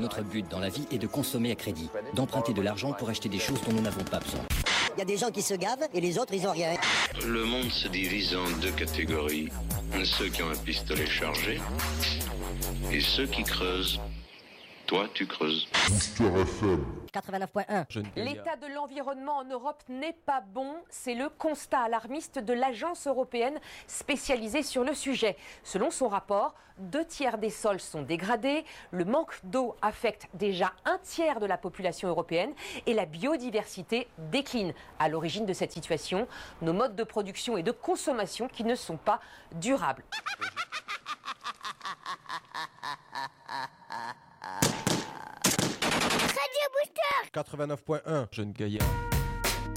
Notre but dans la vie est de consommer à crédit, d'emprunter de l'argent pour acheter des choses dont nous n'avons pas besoin. Il y a des gens qui se gavent et les autres, ils ont rien. Le monde se divise en deux catégories. Ceux qui ont un pistolet chargé et ceux qui creusent. Toi, tu creuses. 89.1. L'état de l'environnement en Europe n'est pas bon. C'est le constat alarmiste de l'agence européenne spécialisée sur le sujet. Selon son rapport, 2/3 des sols sont dégradés. Le manque d'eau affecte déjà 1/3 de la population européenne et la biodiversité décline. À l'origine de cette situation, nos modes de production et de consommation qui ne sont pas durables. Radio Booster 89.1. Jeune Gaillard.